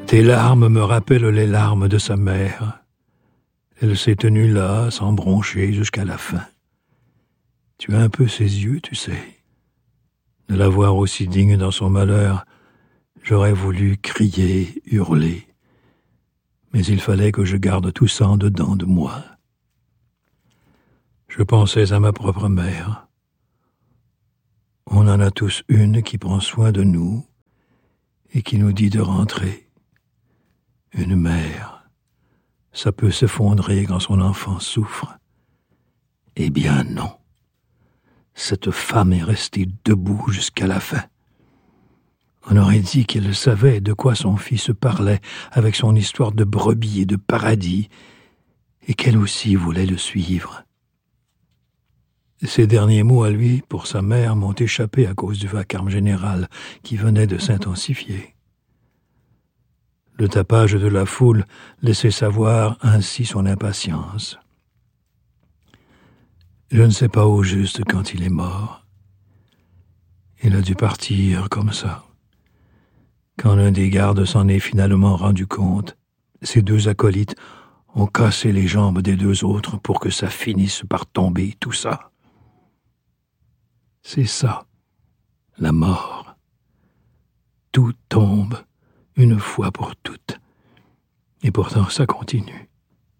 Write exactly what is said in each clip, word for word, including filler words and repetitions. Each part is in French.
Tes larmes me rappellent les larmes de sa mère. Elle s'est tenue là, sans broncher, jusqu'à la fin. Tu as un peu ses yeux, tu sais. De la voir aussi digne dans son malheur, j'aurais voulu crier, hurler. Mais il fallait que je garde tout ça en dedans de moi. Je pensais à ma propre mère. On en a tous une qui prend soin de nous et qui nous dit de rentrer. Une mère, ça peut s'effondrer quand son enfant souffre. Eh bien non. Cette femme est restée debout jusqu'à la fin. On aurait dit qu'elle savait de quoi son fils parlait avec son histoire de brebis et de paradis, et qu'elle aussi voulait le suivre. Ces derniers mots à lui, pour sa mère, m'ont échappé à cause du vacarme général qui venait de s'intensifier. Le tapage de la foule laissait savoir ainsi son impatience. Je ne sais pas au juste quand il est mort. Il a dû partir comme ça. Quand l'un des gardes s'en est finalement rendu compte, ces deux acolytes ont cassé les jambes des deux autres pour que ça finisse par tomber, tout ça. C'est ça, la mort. Tout tombe une fois pour toutes. Et pourtant, ça continue.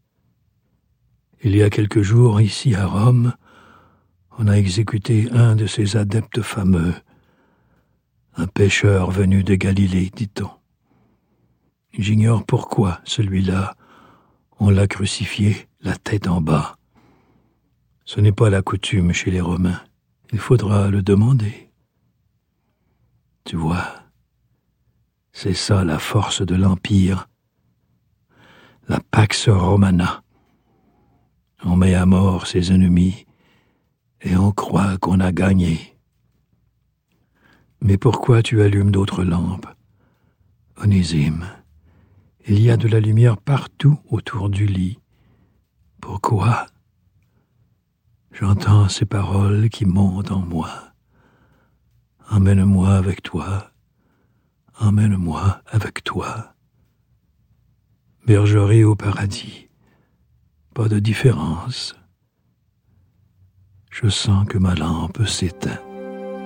Il y a quelques jours, ici à Rome, on a exécuté un de ces adeptes fameux, un pécheur venu de Galilée, dit-on. J'ignore pourquoi, celui-là, on l'a crucifié la tête en bas. Ce n'est pas la coutume chez les Romains. Il faudra le demander. Tu vois, c'est ça la force de l'Empire, la Pax Romana. On met à mort ses ennemis et on croit qu'on a gagné. Mais pourquoi tu allumes d'autres lampes, Onésime? Il y a de la lumière partout autour du lit. Pourquoi? J'entends ces paroles qui montent en moi. Emmène-moi avec toi, emmène-moi avec toi. Bergerie au paradis, pas de différence. Je sens que ma lampe s'éteint.